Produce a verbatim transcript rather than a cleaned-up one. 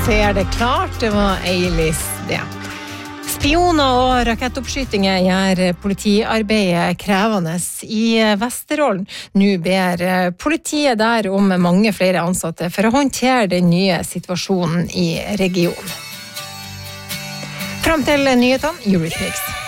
ser det klart, det var Eilis det. Spioner og rakettoppskytinger gjør politiarbeidet krevende i Vesterålen. Nå ber politiet der om mange flere ansatte for å håndtere den nye situasjonen i regionen. Fram til nyhetene, Eurythmics.